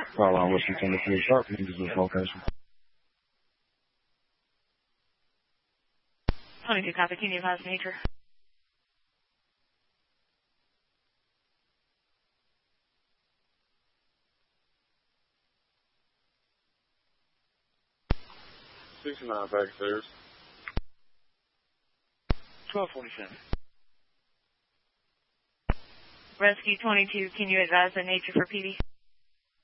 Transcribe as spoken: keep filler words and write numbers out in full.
Carlisle, Washington, the police sharp, this is this location. twenty-two copy, can you advise nature? sixty-nine backstairs. twelve forty-seven. Rescue twenty-two, can you advise the nature for P D?